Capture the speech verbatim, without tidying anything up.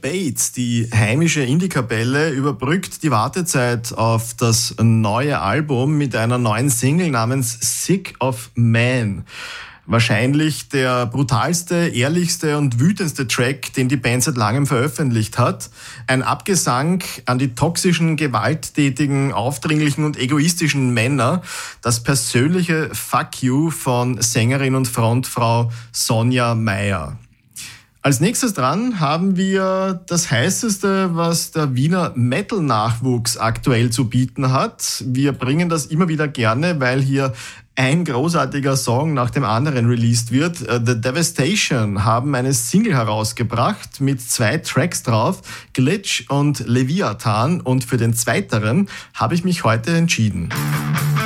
Bates, die heimische Indie-Kapelle, überbrückt die Wartezeit auf das neue Album mit einer neuen Single namens Sick of Man. Wahrscheinlich der brutalste, ehrlichste und wütendste Track, den die Band seit langem veröffentlicht hat. Ein Abgesang an die toxischen, gewalttätigen, aufdringlichen und egoistischen Männer. Das persönliche Fuck you von Sängerin und Frontfrau Sonja Meyer. Als nächstes dran haben wir das Heißeste, was der Wiener Metal-Nachwuchs aktuell zu bieten hat. Wir bringen das immer wieder gerne, weil hier ein großartiger Song nach dem anderen released wird. The Devastation haben eine Single herausgebracht mit zwei Tracks drauf, Glitch und Leviathan. Und für den zweiteren habe ich mich heute entschieden.